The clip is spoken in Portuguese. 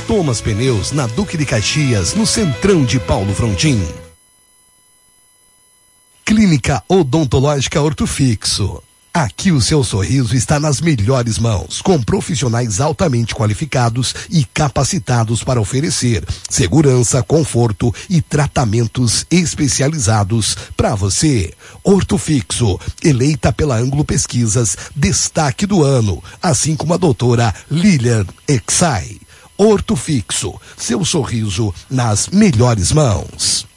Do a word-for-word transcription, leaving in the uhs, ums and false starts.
Thomas Pneus, na Duque de Caxias, no centrão de Paulo Frontin. Clínica Odontológica Ortofixo. Aqui o seu sorriso está nas melhores mãos, com profissionais altamente qualificados e capacitados para oferecer segurança, conforto e tratamentos especializados para você. Ortofixo, eleita pela Ângulo Pesquisas, destaque do ano, assim como a doutora Lilian Exai. Ortofixo, seu sorriso nas melhores mãos.